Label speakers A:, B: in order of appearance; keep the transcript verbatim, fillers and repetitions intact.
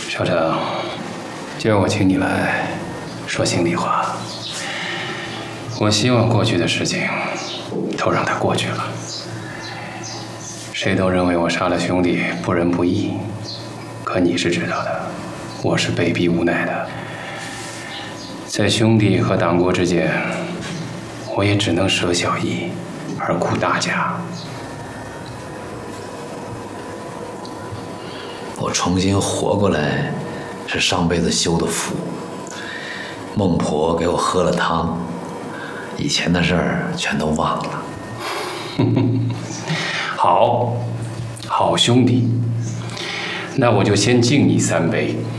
A: 少成，今儿我请你来，说心里话。我希望过去的事情都让它过去了。谁都认为我杀了兄弟不仁不义，可你是知道的，我是被逼无奈的。在兄弟和党国之间，我也只能舍小义而顾大家。
B: 我重新活过来，是上辈子修的福。孟婆给我喝了汤，以前的事儿全都忘了。
A: 好，好兄弟，那我就先敬你三杯。